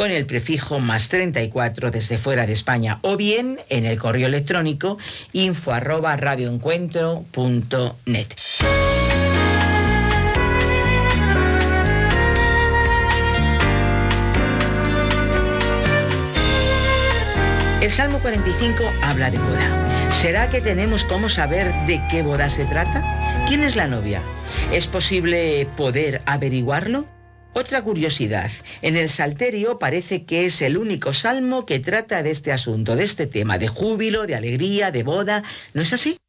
con el prefijo +34 desde fuera de España, o bien en el correo electrónico info@radioencuentro.net. El Salmo 45 habla de boda. ¿Será que tenemos cómo saber de qué boda se trata? ¿Quién es la novia? ¿Es posible poder averiguarlo? Otra curiosidad, en el Salterio parece que es el único salmo que trata de este asunto, de este tema, de júbilo, de alegría, de boda. ¿No es así?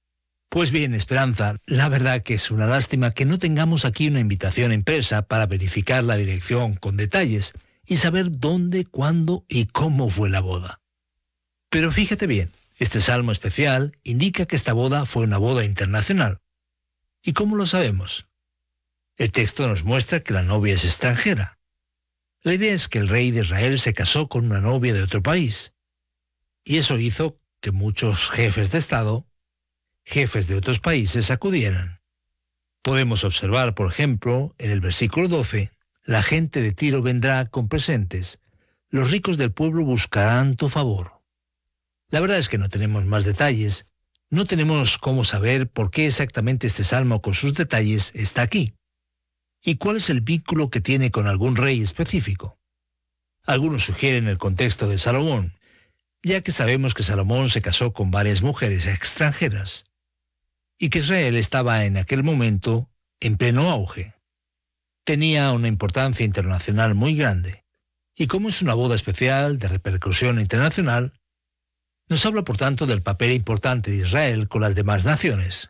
Pues bien, Esperanza, la verdad que es una lástima que no tengamos aquí una invitación impresa para verificar la dirección con detalles y saber dónde, cuándo y cómo fue la boda. Pero fíjate bien, este salmo especial indica que esta boda fue una boda internacional. ¿Y cómo lo sabemos? El texto nos muestra que la novia es extranjera. La idea es que el rey de Israel se casó con una novia de otro país. Y eso hizo que muchos jefes de Estado, jefes de otros países, acudieran. Podemos observar, por ejemplo, en el versículo 12, la gente de Tiro vendrá con presentes, los ricos del pueblo buscarán tu favor. La verdad es que no tenemos más detalles, no tenemos cómo saber por qué exactamente este salmo con sus detalles está aquí. ¿Y cuál es el vínculo que tiene con algún rey específico? Algunos sugieren el contexto de Salomón, ya que sabemos que Salomón se casó con varias mujeres extranjeras, y que Israel estaba en aquel momento en pleno auge. Tenía una importancia internacional muy grande, y como es una boda especial de repercusión internacional, nos habla por tanto del papel importante de Israel con las demás naciones.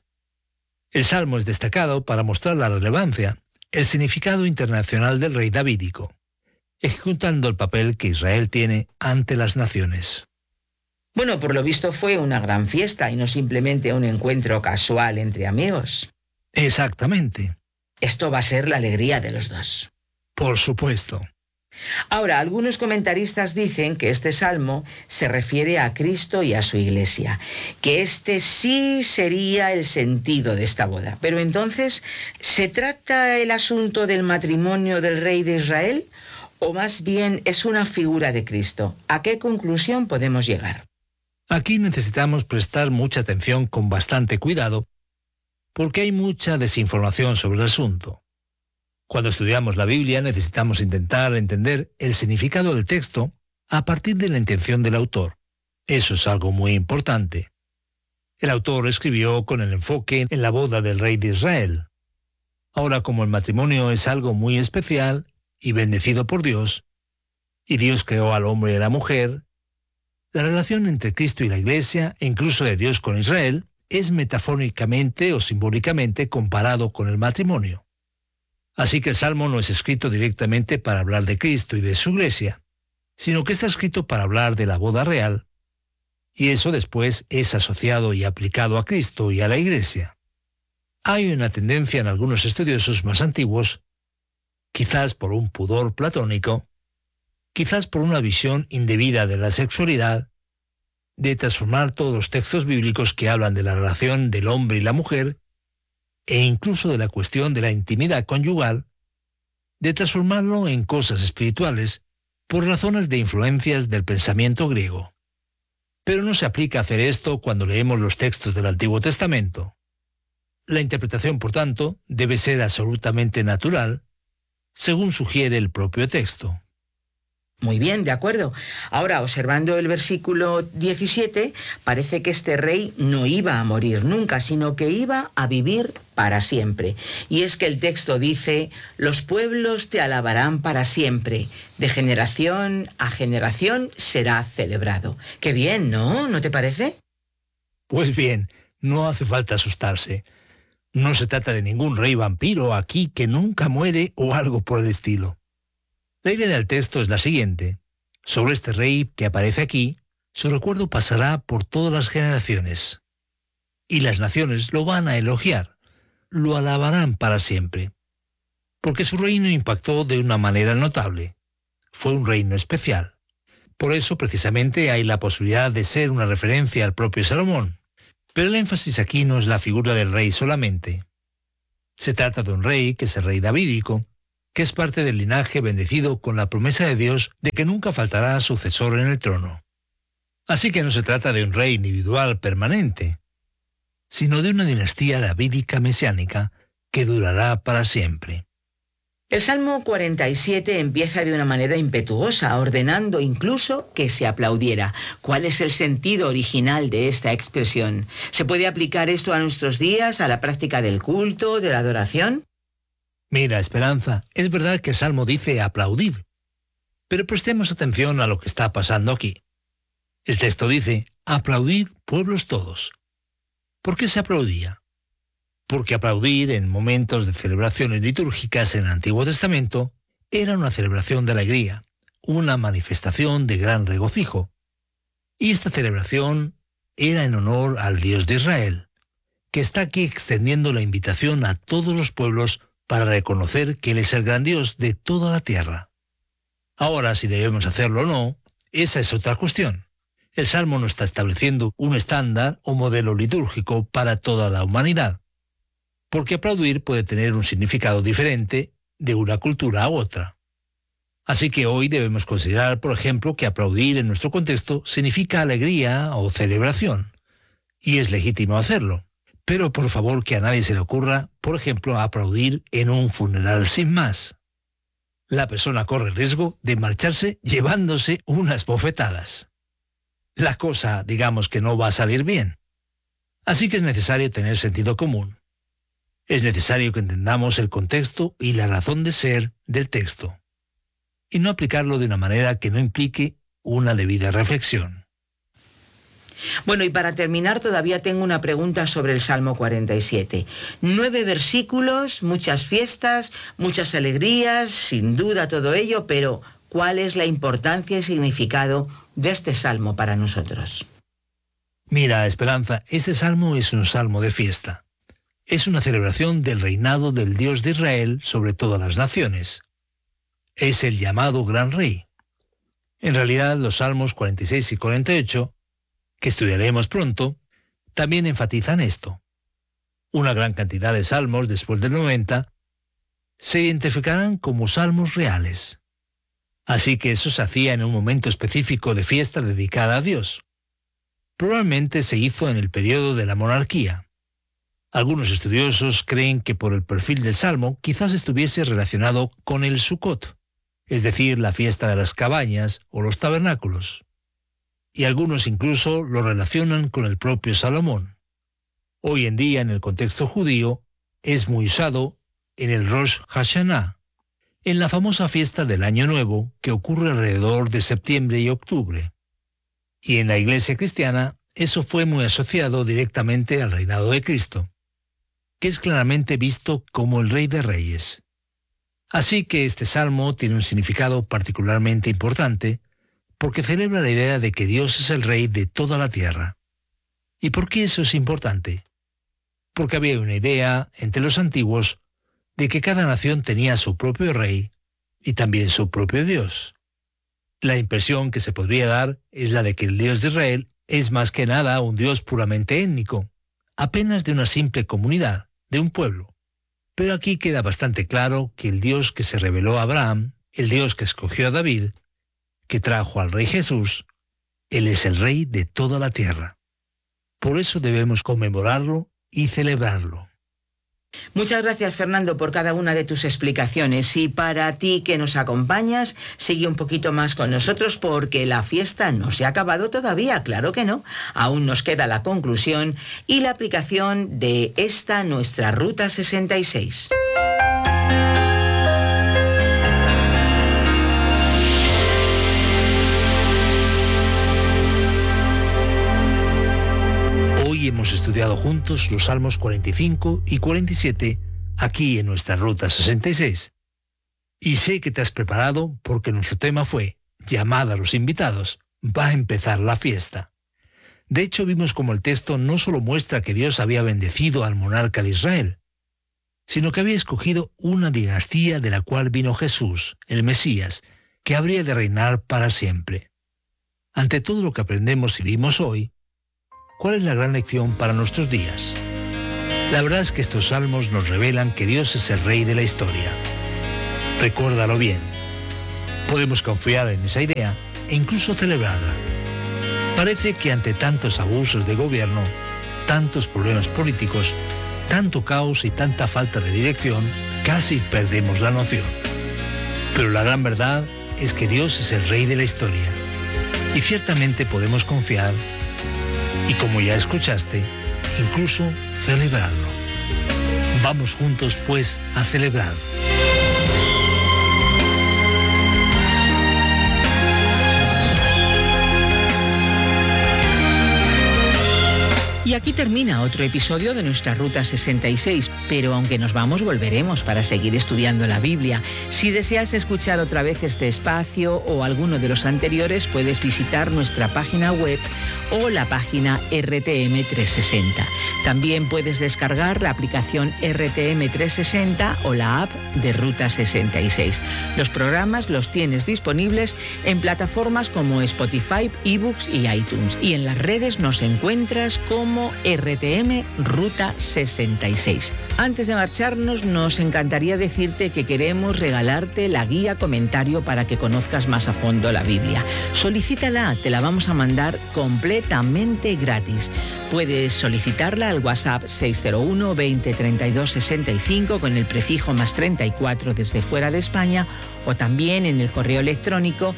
El salmo es destacado para mostrar la relevancia, el significado internacional del rey davídico, ejecutando el papel que Israel tiene ante las naciones. Bueno, por lo visto fue una gran fiesta y no simplemente un encuentro casual entre amigos. Exactamente. Esto va a ser la alegría de los dos. Por supuesto. Ahora, algunos comentaristas dicen que este salmo se refiere a Cristo y a su iglesia, que este sí sería el sentido de esta boda. Pero entonces, ¿se trata el asunto del matrimonio del rey de Israel o más bien es una figura de Cristo? ¿A qué conclusión podemos llegar? Aquí necesitamos prestar mucha atención con bastante cuidado, porque hay mucha desinformación sobre el asunto. Cuando estudiamos la Biblia necesitamos intentar entender el significado del texto a partir de la intención del autor. Eso es algo muy importante. El autor escribió con el enfoque en la boda del rey de Israel. Ahora, como el matrimonio es algo muy especial y bendecido por Dios, y Dios creó al hombre y a la mujer, la relación entre Cristo y la Iglesia, e incluso de Dios con Israel, es metafóricamente o simbólicamente comparado con el matrimonio. Así que el Salmo no es escrito directamente para hablar de Cristo y de su Iglesia, sino que está escrito para hablar de la boda real, y eso después es asociado y aplicado a Cristo y a la Iglesia. Hay una tendencia en algunos estudiosos más antiguos, quizás por un pudor platónico, quizás por una visión indebida de la sexualidad, de transformar todos los textos bíblicos que hablan de la relación del hombre y la mujer, e incluso de la cuestión de la intimidad conyugal, de transformarlo en cosas espirituales por razones de influencias del pensamiento griego. Pero no se aplica hacer esto cuando leemos los textos del Antiguo Testamento. La interpretación, por tanto, debe ser absolutamente natural, según sugiere el propio texto. Muy bien, de acuerdo. Ahora, observando el versículo 17, parece que este rey no iba a morir nunca, sino que iba a vivir para siempre. Y es que el texto dice, los pueblos te alabarán para siempre, de generación a generación será celebrado. ¡Qué bien!, ¿no? ¿No te parece? Pues bien, no hace falta asustarse. No se trata de ningún rey vampiro aquí que nunca muere o algo por el estilo. La idea del texto es la siguiente. Sobre este rey que aparece aquí, su recuerdo pasará por todas las generaciones. Y las naciones lo van a elogiar, lo alabarán para siempre. Porque su reino impactó de una manera notable. Fue un reino especial. Por eso, precisamente, hay la posibilidad de ser una referencia al propio Salomón. Pero el énfasis aquí no es la figura del rey solamente. Se trata de un rey que es el rey davídico, que es parte del linaje bendecido con la promesa de Dios de que nunca faltará sucesor en el trono. Así que no se trata de un rey individual permanente, sino de una dinastía davídica mesiánica que durará para siempre. El Salmo 47 empieza de una manera impetuosa, ordenando incluso que se aplaudiera. ¿Cuál es el sentido original de esta expresión? ¿Se puede aplicar esto a nuestros días, a la práctica del culto, de la adoración? Mira, Esperanza, es verdad que el Salmo dice aplaudid, pero prestemos atención a lo que está pasando aquí. El texto dice, aplaudid pueblos todos. ¿Por qué se aplaudía? Porque aplaudir en momentos de celebraciones litúrgicas en el Antiguo Testamento era una celebración de alegría, una manifestación de gran regocijo. Y esta celebración era en honor al Dios de Israel, que está aquí extendiendo la invitación a todos los pueblos para reconocer que Él es el gran Dios de toda la tierra. Ahora, si debemos hacerlo o no, esa es otra cuestión. El Salmo no está estableciendo un estándar o modelo litúrgico para toda la humanidad, porque aplaudir puede tener un significado diferente de una cultura a otra. Así que hoy debemos considerar, por ejemplo, que aplaudir en nuestro contexto significa alegría o celebración, y es legítimo hacerlo. Pero por favor que a nadie se le ocurra, por ejemplo, aplaudir en un funeral sin más. La persona corre el riesgo de marcharse llevándose unas bofetadas. La cosa, digamos que no va a salir bien. Así que es necesario tener sentido común. Es necesario que entendamos el contexto y la razón de ser del texto, y no aplicarlo de una manera que no implique una debida reflexión. Bueno, y para terminar todavía tengo una pregunta sobre el Salmo 47. 9 versículos, muchas fiestas, muchas alegrías, sin duda todo ello, pero ¿cuál es la importancia y significado de este salmo para nosotros? Mira, Esperanza, este salmo es un salmo de fiesta. Es una celebración del reinado del Dios de Israel sobre todas las naciones. Es el llamado Gran Rey. En realidad, los salmos 46 y 48, que estudiaremos pronto, también enfatizan esto. Una gran cantidad de salmos después del 90 se identificarán como salmos reales. Así que eso se hacía en un momento específico de fiesta dedicada a Dios. Probablemente se hizo en el periodo de la monarquía. Algunos estudiosos creen que por el perfil del salmo quizás estuviese relacionado con el Sukkot, es decir, la fiesta de las cabañas o los tabernáculos. Y algunos incluso lo relacionan con el propio Salomón. Hoy en día, en el contexto judío, es muy usado en el Rosh Hashanah, en la famosa fiesta del Año Nuevo que ocurre alrededor de septiembre y octubre. Y en la Iglesia cristiana, eso fue muy asociado directamente al reinado de Cristo, que es claramente visto como el Rey de Reyes. Así que este salmo tiene un significado particularmente importante, porque celebra la idea de que Dios es el Rey de toda la tierra. ¿Y por qué eso es importante? Porque había una idea entre los antiguos de que cada nación tenía su propio rey y también su propio Dios. La impresión que se podría dar es la de que el Dios de Israel es más que nada un Dios puramente étnico, apenas de una simple comunidad, de un pueblo. Pero aquí queda bastante claro que el Dios que se reveló a Abraham, el Dios que escogió a David, que trajo al Rey Jesús, Él es el Rey de toda la tierra. Por eso debemos conmemorarlo y celebrarlo. Muchas gracias, Fernando, por cada una de tus explicaciones. Y para ti que nos acompañas, sigue un poquito más con nosotros porque la fiesta no se ha acabado todavía, claro que no. Aún nos queda la conclusión y la aplicación de esta nuestra Ruta 66. Hemos estudiado juntos los Salmos 45 y 47 aquí en nuestra Ruta 66. Y sé que te has preparado porque nuestro tema fue llamada a los invitados, va a empezar la fiesta. De hecho, vimos como el texto no solo muestra que Dios había bendecido al monarca de Israel, sino que había escogido una dinastía de la cual vino Jesús, el Mesías, que habría de reinar para siempre. Ante todo lo que aprendemos y vimos hoy, ¿cuál es la gran lección para nuestros días? La verdad es que estos salmos nos revelan que Dios es el Rey de la historia. Recuérdalo bien. Podemos confiar en esa idea e incluso celebrarla. Parece que ante tantos abusos de gobierno, tantos problemas políticos, tanto caos y tanta falta de dirección, casi perdemos la noción. Pero la gran verdad es que Dios es el Rey de la historia y ciertamente podemos confiar y, como ya escuchaste, incluso celebrarlo. Vamos juntos pues a celebrar. Y aquí termina otro episodio de nuestra Ruta 66, pero aunque nos vamos, volveremos para seguir estudiando la Biblia. Si deseas escuchar otra vez este espacio o alguno de los anteriores, puedes visitar nuestra página web o la página RTM 360. También puedes descargar la aplicación RTM 360 o la app de Ruta 66. Los programas los tienes disponibles en plataformas como Spotify, eBooks y iTunes. Y en las redes nos encuentras como RTM Ruta 66. Antes de marcharnos, nos encantaría decirte que queremos regalarte la guía comentario para que conozcas más a fondo la Biblia. Solicítala, te la vamos a mandar completamente gratis. Puedes solicitarla al WhatsApp 601 20 32 65 con el prefijo +34 desde fuera de España, o también en el correo electrónico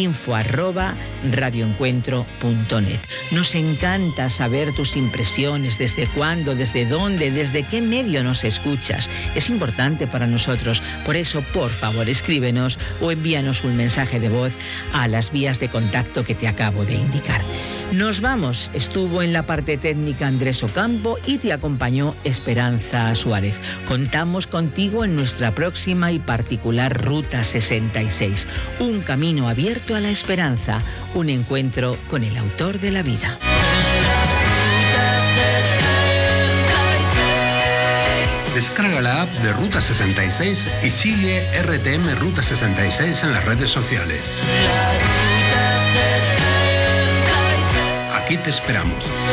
info@radioencuentro.net. Nos encanta saber tus impresiones, desde cuándo, desde dónde, desde qué medio nos escuchas. Es importante para nosotros. Por eso, por favor, escríbenos o envíanos un mensaje de voz a las vías de contacto que te acabo de indicar. Nos vamos. Estuvo en la parte técnica Andrés Ocampo y te acompañó Esperanza Suárez. Contamos contigo en nuestra próxima y particular Ruta 66. Un camino abierto a la esperanza. Un encuentro con el autor de la vida. Descarga la app de Ruta 66 y sigue RTM Ruta 66 en las redes sociales. Aquí te esperamos.